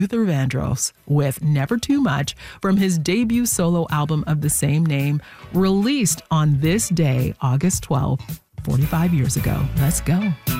Luther Vandross with Never Too Much from his debut solo album of the same name, released on this day, August 12th, 45 years ago. Let's go.